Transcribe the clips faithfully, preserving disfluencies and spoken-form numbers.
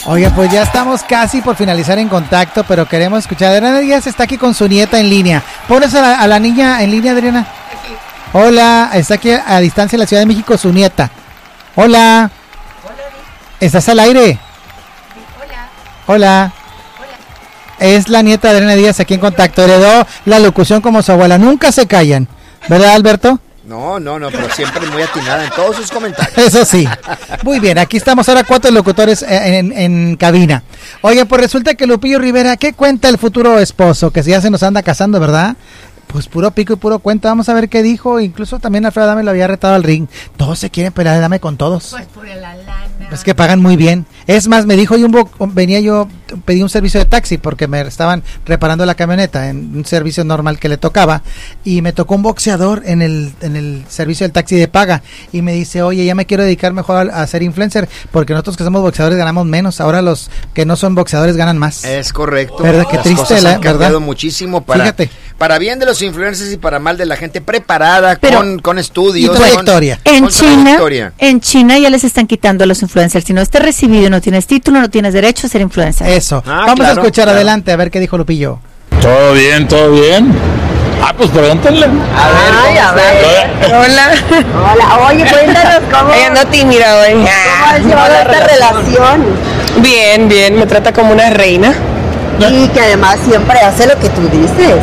Oye, pues ya estamos casi por finalizar En Contacto, pero queremos escuchar. Adriana Díaz está aquí con su nieta en línea. Pones a la, a la niña en línea, Adriana. Sí. Hola, está aquí a distancia en la Ciudad de México su nieta. Hola. Hola. ¿Estás al aire? Hola. Hola. Hola. Es la nieta de Adriana Díaz aquí en Contacto. Heredó la locución como su abuela. Nunca se callan. ¿Verdad, Alberto? No, no, no, pero siempre muy atinada en todos sus comentarios. Eso sí. Muy bien, aquí estamos ahora cuatro locutores en, en, en cabina. Oye, pues resulta que Lupillo Rivera, ¿qué cuenta el futuro esposo? Que si ya se nos anda casando, ¿verdad? Pues puro pico y puro cuenta. Vamos a ver qué dijo. Incluso también Alfredo Adame lo había retado al ring. Todos se quieren pelear, dame con todos. Pues por la lana. Es que pagan muy bien. Es más, me dijo, yo un bo- venía yo, pedí un servicio de taxi porque me estaban reparando la camioneta en un servicio normal que le tocaba y me tocó un boxeador en el en el servicio del taxi de paga y me dice, oye, ya me quiero dedicar mejor a, a ser influencer porque nosotros que somos boxeadores ganamos menos. Ahora los que no son boxeadores ganan más. Es correcto. ¿Verdad? Qué Las triste, cosas la han cambiado verdad. muchísimo para, Fíjate. para bien de los influencers y para mal de la gente preparada, Pero- con, con estudios. Y trayectoria. con- En con China, trayectoria. en China ya les están quitando a los influencers. Si no estás recibido, no tienes título, no tienes derecho a ser influencer. Eso. Ah, Vamos claro, a escuchar claro. adelante a ver qué dijo Lupillo. Todo bien, todo bien. Ah, pues pregúntenle. Ay, a ver. Hola. Hola, oye, cuéntanos cómo, Ella ando tímida hoy. cómo has llevado esta relación Bien, bien, me trata como una reina. y que además siempre hace lo que tú dices.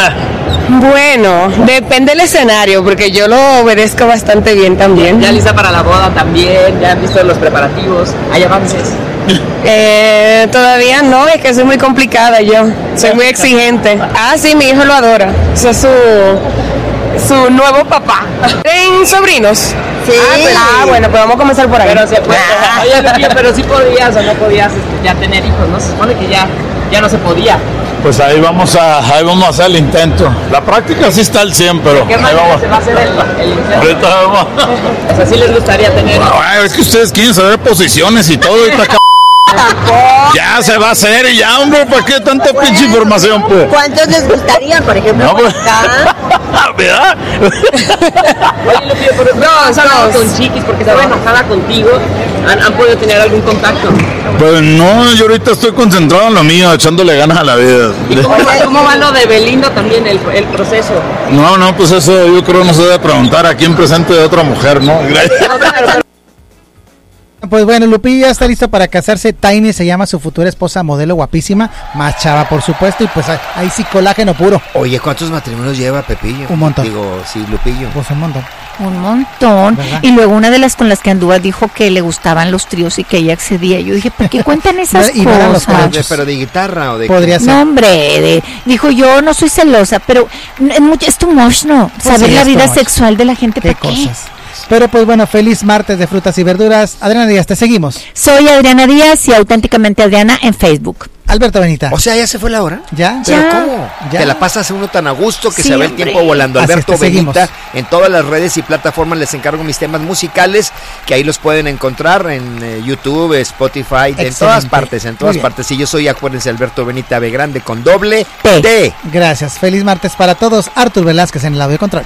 Bueno, depende del escenario, porque yo lo obedezco bastante bien también. Ya lista para la boda también, ya han visto los preparativos, hay avances. Eh, todavía no, es que soy muy complicada yo, soy muy exigente. Ah, sí, mi hijo lo adora, ese es su, su nuevo papá. ¿Tienen sobrinos? Sí. Ah, pues, ah, bueno, pues vamos a comenzar por ahí. Pero se puede, oye, Lupillo, pero sí podías o no podías este, ya tener hijos, ¿no? Se supone que ya, ya no se podía. Pues ahí vamos a, ahí vamos a hacer el intento. La práctica sí está al cien, pero ¿Qué ahí manera vamos. se va a hacer el, el infierno? Ahorita vamos. O sea, sí les gustaría tener. Ay, es que ustedes quieren saber posiciones y todo. Ahorita acá. Ya se va a hacer y ya, hombre, ¿para qué tanta pinche información, pues? ¿Cuántos les gustaría, por ejemplo, No, pues. acá? ¿Verdad? Oye, Lupillo, pero no, has hablado con Chiquis porque estaba enojada contigo. ¿Han, han podido tener algún contacto? Pues no, yo ahorita estoy concentrado en lo mío, echándole ganas a la vida. ¿Cómo va, cómo va lo de Belinda también, el, el proceso? No, no, pues eso yo creo no se debe preguntar aquí en presente de otra mujer, ¿no? Pues bueno, Lupillo ya está listo para casarse. Tiny se llama su futura esposa, modelo guapísima, más chava por supuesto, y pues ahí sí colágeno puro. Oye, ¿cuántos matrimonios lleva Pepillo? Un montón. Digo, sí, Lupillo. Pues un montón. Un montón. ¿Verdad? Y luego una de las con las que anduvo dijo que le gustaban los tríos y que ella accedía. Yo dije, ¿por qué cuentan esas Y no eran los cosas? panchos. ¿Pero de guitarra o de Podría ser. No, hombre, de- dijo, yo no soy celosa, pero es mucho- es too much, ¿no? Pues Saber sí, la es too vida much. sexual de la gente, Qué ¿para qué? cosas. Pero pues bueno, feliz martes de frutas y verduras. Adriana Díaz, te seguimos. Soy Adriana Díaz y auténticamente Adriana en Facebook. Alberto Benita. O sea, ¿ya se fue la hora? ¿Ya? ¿Pero Ya. cómo? Ya. Te la pasas uno tan a gusto que Sí, se ve el hombre. tiempo volando. Así es, Alberto te seguimos. Benita, en todas las redes y plataformas les encargo mis temas musicales, que ahí los pueden encontrar en eh, YouTube, Spotify, en Excelente. todas partes, en Muy todas bien. partes. Y yo soy, acuérdense, Alberto Benita B grande con doble T. T. Gracias. Feliz martes para todos. Artur Velázquez en el audio control.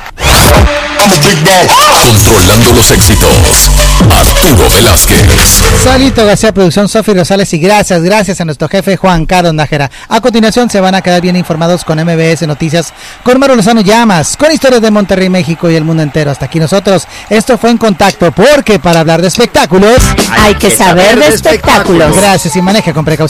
Controlando los éxitos. Arturo Velázquez. Salito García, producción Sofi Rosales y gracias, gracias a nuestro jefe Juan Carlos Nájera. A continuación se van a quedar bien informados con M B S Noticias, con Maru Lozano Llamas, con historias de Monterrey, México y el mundo entero. Hasta aquí nosotros. Esto fue En Contacto, porque para hablar de espectáculos Hay que saber de espectáculos. Gracias y maneje con precaución.